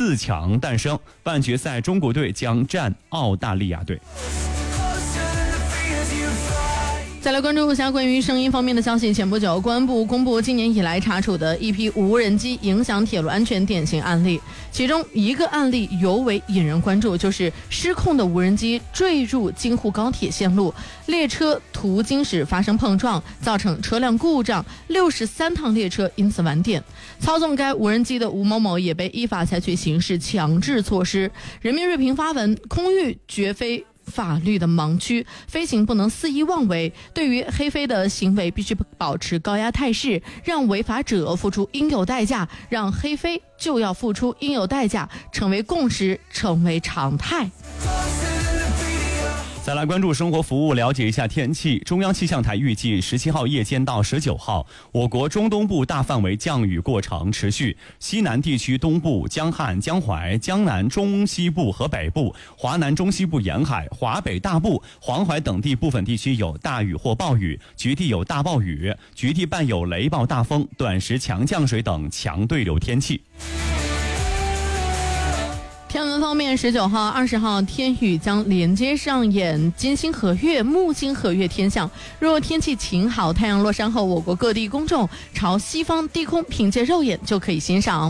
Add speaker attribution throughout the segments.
Speaker 1: 4强诞生，半决赛中国队将战澳大利亚队。
Speaker 2: 再来关注一下关于声音方面的消息。前不久，公安部公布今年以来查处的一批无人机影响铁路安全典型案例，其中一个案例尤为引人关注，就是失控的无人机坠入京沪高铁线路，列车途经时发生碰撞，造成车辆故障，63趟列车因此晚点。操纵该无人机的吴某某也被依法采取刑事强制措施。人民日评发文：空域绝非法律的盲区，飞行不能肆意妄为，对于黑飞的行为必须保持高压态势，让违法者付出应有代价，让黑飞就要付出应有代价，成为共识，成为常态。
Speaker 1: 再来关注生活服务，了解一下天气。中央气象台预计17号夜间到19号，我国中东部大范围降雨过程持续，西南地区东部、江汉、江淮、江南中西部和北部、华南中西部沿海、华北大部、黄淮等地部分地区有大雨或暴雨，局地有大暴雨，局地伴有雷暴大风、短时强降水等强对流天气。
Speaker 2: 天文方面，19号、20号天宇将连接上演金星合月、木星合月天象。若天气晴好，太阳落山后，我国各地公众朝西方低空凭借肉眼就可以欣赏。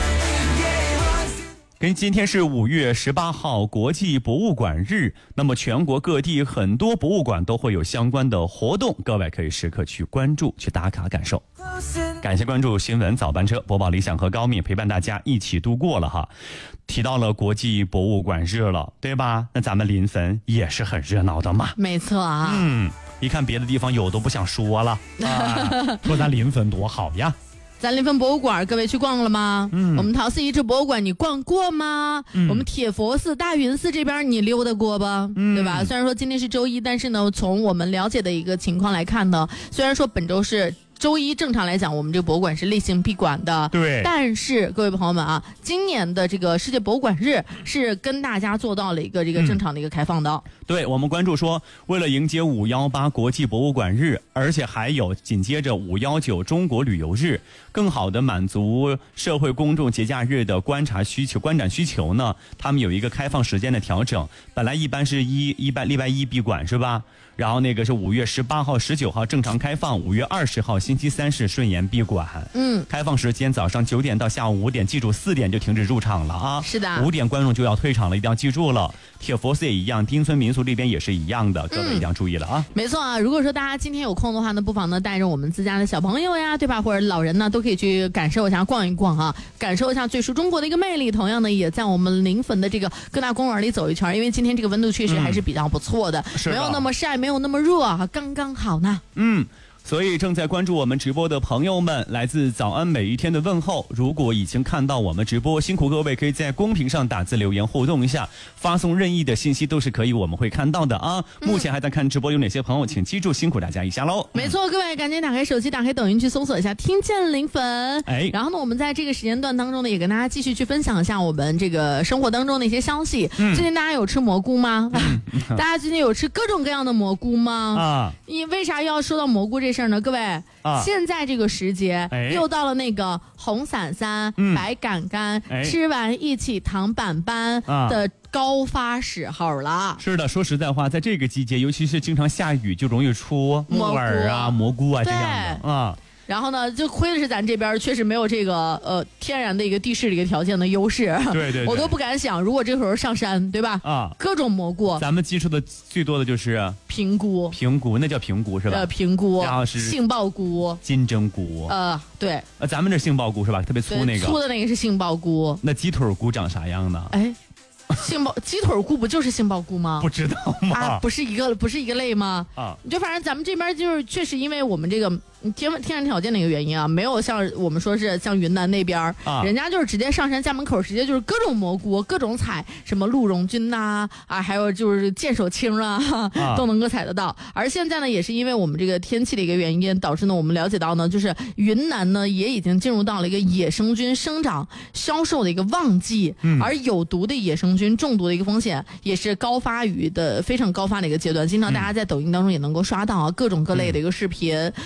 Speaker 1: 跟今天是5月18号国际博物馆日，那么全国各地很多博物馆都会有相关的活动，各位可以时刻去关注，去打卡感受。感谢关注新闻早班车，播报理想和高敏陪伴大家一起度过了哈。提到了国际博物馆日了，对吧？那咱们临汾也是很热闹的嘛。
Speaker 2: 没错啊。
Speaker 1: 一看别的地方有都不想说了说咱临汾多好呀。
Speaker 2: 咱临汾博物馆各位去逛了吗？我们陶寺遗址博物馆你逛过吗？我们铁佛寺、大云寺这边你溜达过吧？对吧？虽然说今天是周一，但是呢，从我们了解的一个情况来看呢，虽然说本周是周一，正常来讲我们这个博物馆是例行闭馆的，
Speaker 1: 对。
Speaker 2: 但是各位朋友们啊，今年的这个世界博物馆日是跟大家做到了一个这个正常的一个开放的。
Speaker 1: 对，我们关注说，为了迎接518国际博物馆日，而且还有紧接着519中国旅游日，更好的满足社会公众节假日的观展需求呢，他们有一个开放时间的调整。本来一般是礼拜一闭馆是吧？然后那个是5月18号、19号正常开放，5月20号星期三是顺延闭馆。开放时间早上9点到下午5点，记住4点就停止入场了啊。
Speaker 2: 是的
Speaker 1: ，5点观众就要退场了，一定要记住了。铁佛寺也一样，丁村民俗这边也是一样的，各位一定要注意了啊。
Speaker 2: 没错啊，如果说大家今天有空的话呢，不妨呢带着我们自家的小朋友呀，对吧？或者老人呢，都可以去感受一下、逛一逛啊，感受一下最属中国的一个魅力。同样呢，也在我们临汾的这个各大公园里走一圈，因为今天这个温度确实还是比较不错的，没有那么晒，没有那么热啊，刚刚好呢。
Speaker 1: 所以正在关注我们直播的朋友们，来自早安每一天的问候。如果已经看到我们直播，辛苦各位可以在公屏上打字留言互动一下，发送任意的信息都是可以，我们会看到的啊。目前还在看直播有哪些朋友，请记住辛苦大家一下喽。
Speaker 2: 没错，各位赶紧打开手机，打开抖音去搜索一下听见临汾。然后呢，我们在这个时间段当中呢，也跟大家继续去分享一下我们这个生活当中的一些消息。最近大家有吃蘑菇吗？大家最近有吃各种各样的蘑菇吗？你为啥要说到蘑菇这事儿呢？各位，现在这个时节又到了那个红伞伞、白杆杆、吃完一起糖板板的高发时候了。
Speaker 1: 是的，说实在话，在这个季节，尤其是经常下雨，就容易出木耳啊、蘑菇啊这样的啊。
Speaker 2: 然后呢，就亏的是咱这边确实没有这个天然的一个地势的一个条件的优势。
Speaker 1: 对，
Speaker 2: 我都不敢想，如果这个时候上山，对吧？各种蘑菇，
Speaker 1: 咱们接触的最多的就是
Speaker 2: 平菇，
Speaker 1: 那叫平菇是吧？
Speaker 2: 平菇，
Speaker 1: 然后是
Speaker 2: 杏鲍菇、
Speaker 1: 金针菇。
Speaker 2: 对，
Speaker 1: 咱们这杏鲍菇是吧？特别粗那个，
Speaker 2: 粗的那个是杏鲍菇。
Speaker 1: 那鸡腿菇长啥样呢？
Speaker 2: 鸡腿菇不就是杏鲍菇吗？
Speaker 1: 不知道吗？
Speaker 2: 不是一个类吗？就反正咱们这边就是确实因为我们这个天然条件的一个原因啊，没有像我们说是像云南那边人家就是直接上山家门口直接就是各种蘑菇各种采，什么鹿茸菌呐还有就是剑手青都能够采得到。而现在呢，也是因为我们这个天气的一个原因，导致呢我们了解到呢，就是云南呢也已经进入到了一个野生菌生长销售的一个旺季，而有毒的野生菌中毒的一个风险也是非常高发的一个阶段。经常大家在抖音当中也能够刷到各种各类的一个视频，大家就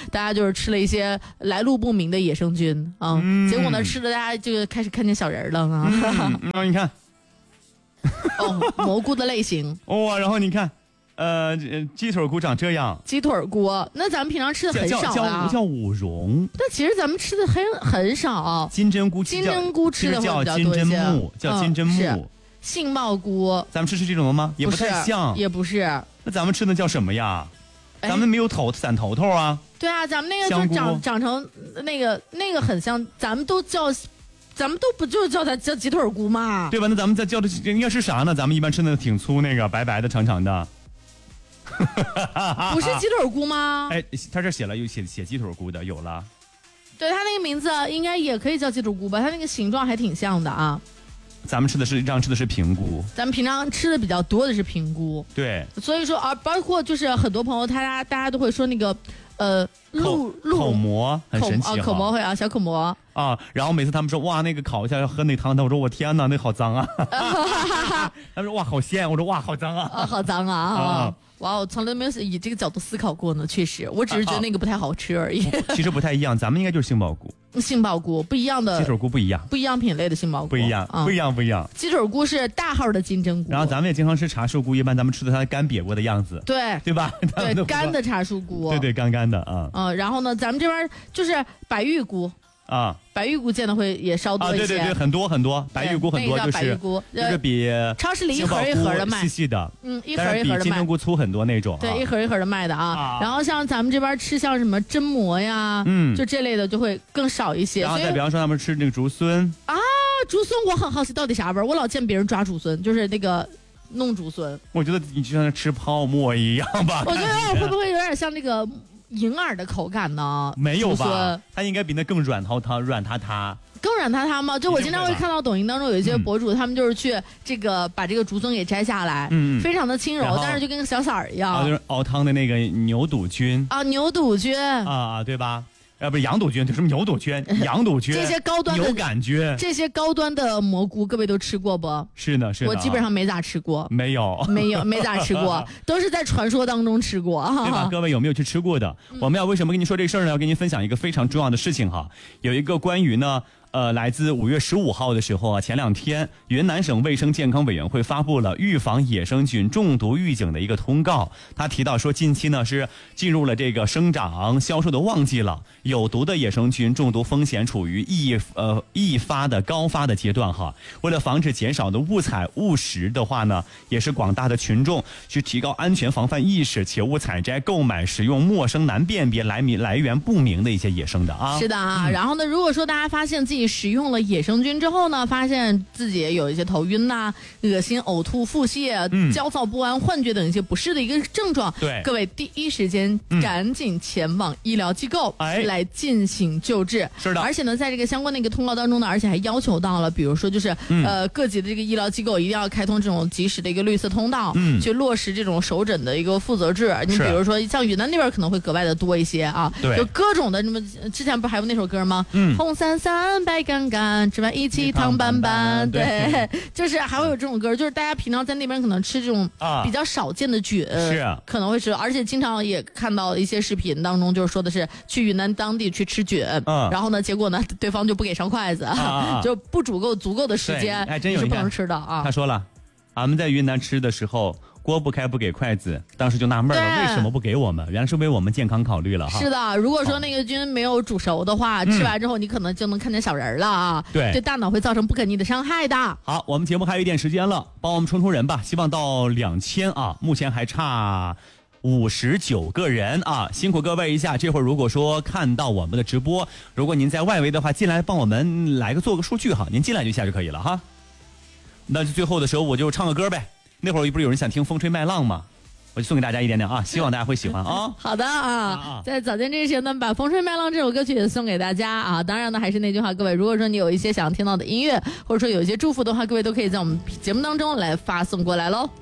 Speaker 2: 就是吃了一些来路不明的野生菌啊，结果呢吃的大家就开始看见小人了啊。
Speaker 1: 你看，
Speaker 2: 蘑菇的类型
Speaker 1: 哇，然后你看。鸡腿菇长这样，
Speaker 2: 鸡腿菇，那咱们平常吃的很少啊，
Speaker 1: 叫五蓉。
Speaker 2: 但其实咱们吃的很少。
Speaker 1: 金针菇
Speaker 2: 吃的会比较多一些，
Speaker 1: 叫金针木。
Speaker 2: 杏鲍菇，
Speaker 1: 咱们吃这种的吗？也不太像，
Speaker 2: 也不是。
Speaker 1: 那咱们吃的叫什么呀？咱们没有散头头啊。
Speaker 2: 对啊，咱们那个就长成那个很像，咱们都不就叫它叫鸡腿菇吗？
Speaker 1: 对吧？那咱们叫的应该是啥呢？咱们一般吃的挺粗那个白白的长长的。
Speaker 2: 不是鸡腿菇吗？
Speaker 1: 哎，他这写鸡腿菇的有了。
Speaker 2: 对，他那个名字应该也可以叫鸡腿菇吧？他那个形状还挺像的啊。
Speaker 1: 咱们吃的是平菇，
Speaker 2: 咱们平常吃的比较多的是平菇。
Speaker 1: 对，
Speaker 2: 所以说包括就是很多朋友大家都会说那个
Speaker 1: 口蘑很神奇
Speaker 2: 口蘑会啊，小口蘑
Speaker 1: 啊，然后每次他们说哇那个烤一下要喝那汤，我说我天哪，那好脏啊。他们说哇好鲜，我说哇好脏啊，
Speaker 2: 好脏啊。哇，我从来没有以这个角度思考过呢。确实，我只是觉得那个不太好吃而已。
Speaker 1: 其实不太一样，咱们应该就是杏鲍菇。
Speaker 2: 杏鲍菇不一样的，
Speaker 1: 鸡腿菇不一样，
Speaker 2: 不一样品类的杏鲍菇
Speaker 1: 不一样，不一样。
Speaker 2: 鸡腿菇是大号的金针菇，
Speaker 1: 然后咱们也经常吃茶树菇，一般咱们吃的它干瘪过的样子，
Speaker 2: 对
Speaker 1: 吧？
Speaker 2: 对，干的茶树菇，
Speaker 1: 对，干的啊。
Speaker 2: 然后呢，咱们这边就是白玉菇。
Speaker 1: 啊，
Speaker 2: 白玉菇见的会也稍多一些，
Speaker 1: 对，很多，白玉菇很多，就是比
Speaker 2: 超市里一盒一盒的卖，
Speaker 1: 细细的，
Speaker 2: 一盒一盒的卖，
Speaker 1: 比金针菇粗很多那种，
Speaker 2: 对，一盒一盒的卖的啊。然后像咱们这边吃像什么榛蘑呀，就这类的就会更少一些。
Speaker 1: 然后再比方说他们吃那个竹荪
Speaker 2: 啊，竹荪我很好奇到底啥味儿，我老见别人抓竹荪，就是那个弄竹荪，
Speaker 1: 我觉得你就像吃泡沫一样吧。
Speaker 2: 我觉得会不会有点像那个银耳的口感呢？
Speaker 1: 没有吧，它应该比那更软塌塌
Speaker 2: 更软塌塌吗？就我经常会看到抖音当中有一些博主，他们就是去把这个竹荪给摘下来，非常的轻柔，但是就跟个小伞一样。
Speaker 1: 就是熬汤的那个牛肚菌
Speaker 2: 啊，牛肚菌
Speaker 1: 啊，对吧？不是羊肚菌，什么牛肚菌、羊肚菌，
Speaker 2: 这些高端的
Speaker 1: 牛杆菌，
Speaker 2: 这些高端的蘑菇，各位都吃过不？
Speaker 1: 是的，
Speaker 2: 我基本上没咋吃过，
Speaker 1: 没有，
Speaker 2: 没咋吃过，都是在传说当中吃过，
Speaker 1: 对吧？各位有没有去吃过的？我们要为什么跟您说这事儿呢？要跟您分享一个非常重要的事情哈，有一个关于呢。来自5月15号的时候啊，前2天，云南省卫生健康委员会发布了预防野生菌中毒预警的一个通告。他提到说，近期呢是进入了这个生长销售的旺季了，有毒的野生菌中毒风险处于易发的高发的阶段哈。为了防止减少的误采误食的话呢，也是广大的群众去提高安全防范意识，切勿采摘、购买、使用陌生、难辨别、来源不明的一些野生的啊。
Speaker 2: 是的啊，然后呢，如果说大家发现自己食用了野生菌之后呢，发现自己有一些头晕呐、恶心、呕吐、腹泻、焦躁不安、幻觉等一些不适的一个症状，
Speaker 1: 对，
Speaker 2: 各位第一时间赶紧前往医疗机构来进行救治。
Speaker 1: 是的，
Speaker 2: 而且呢，在这个相关的一个通告当中呢，而且还要求到了，比如说就是各级的这个医疗机构一定要开通这种及时的一个绿色通道，去落实这种首诊的一个负责制。你比如说像云南那边可能会格外的多一些啊，
Speaker 1: 对，
Speaker 2: 就各种的什么，之前不还有那首歌吗？红伞伞白杆杆，吃完一起烫斑斑。对，就是还会有这种歌，就是大家平常在那边可能吃这种比较少见的菌，
Speaker 1: 是
Speaker 2: 可能会吃，而且经常也看到一些视频当中，就是说的是去云南当地去吃菌，然后呢，结果呢，对方就不给上筷子，就不足够的时间，
Speaker 1: 还真有
Speaker 2: 是不能吃的啊。
Speaker 1: 他说了，俺们在云南吃的时候。锅不开不给筷子，当时就纳闷了，为什么不给我们？原来是为我们健康考虑了哈。
Speaker 2: 是的，如果说那个菌没有煮熟的话，吃完之后你可能就能看见小人了啊。
Speaker 1: 对，
Speaker 2: 对大脑会造成不可逆的伤害的。
Speaker 1: 好，我们节目还有一点时间了，帮我们冲人吧，希望到2000啊，目前还差59个人啊，辛苦各位一下。这会儿如果说看到我们的直播，如果您在外围的话，进来帮我们做个数据哈，您进来就下就可以了哈。那最后的时候我就唱个歌呗。那会儿不是有人想听风吹麦浪吗？我就送给大家一点点啊，希望大家会喜欢啊。
Speaker 2: 好的啊，在早间这时呢，把风吹麦浪这首歌曲也送给大家啊。当然呢，还是那句话，各位，如果说你有一些想要听到的音乐，或者说有一些祝福的话，各位都可以在我们节目当中来发送过来喽。